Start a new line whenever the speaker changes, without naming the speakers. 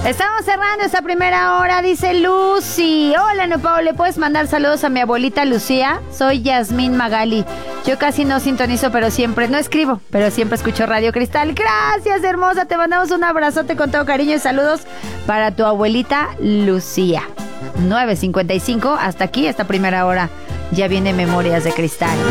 Estamos cerrando esta primera hora, dice Lucy. Hola, no Pau, ¿le puedes mandar saludos a mi abuelita Lucía? Soy Yasmín Magali. Yo casi no sintonizo, pero siempre, no escribo, pero siempre escucho Radio Cristal. Gracias, hermosa, te mandamos un abrazote con todo cariño y saludos para tu abuelita Lucía. 9:55, hasta aquí esta primera hora. Ya viene Memorias de Cristal.